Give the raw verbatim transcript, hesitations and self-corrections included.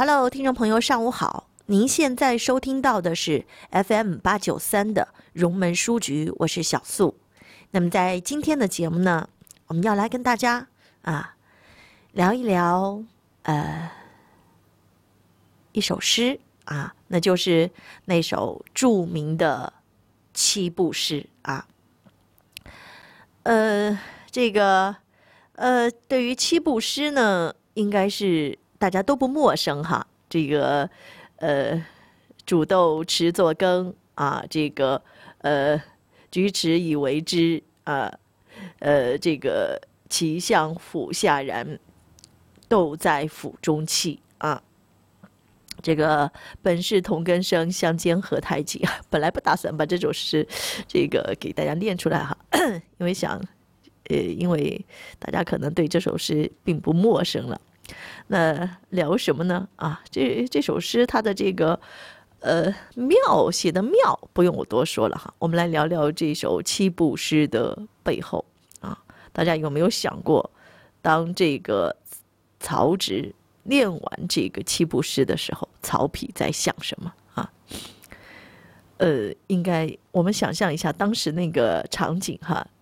Hello， 听众朋友，上午好！您现在收听到的是 F M 八九三的荣门书局，我是小素。那么在今天的节目呢，我们要来跟大家啊聊一聊呃一首诗啊，那就是那首著名的七步诗啊。呃，这个呃，对于七步诗呢，应该是大家都不陌生哈。这个呃，煮豆持作羹啊，这个呃，举匙以为汁啊，呃，这个其相釜下燃，豆在釜中泣啊。这个本是同根生，相煎何太急。本来不打算把这首诗这个给大家念出来哈，因为想呃，因为大家可能对这首诗并不陌生了。那聊什么呢？啊，这这首诗它的这个呃妙写的妙，不用我多说了哈。我们来聊聊这首七步诗的背后啊，大家有没有想过，当这个曹植念完这个七步诗的时候，曹丕在想什么啊？呃，应该我们想象一下当时那个场景哈，